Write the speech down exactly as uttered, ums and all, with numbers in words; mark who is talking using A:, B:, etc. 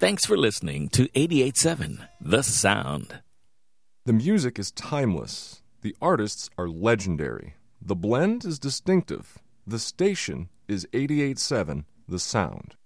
A: Thanks for listening to eighty-eight point seven The Sound.
B: The music is timeless. The artists are legendary. The blend is distinctive. The station is eighty-eight point seven The Sound.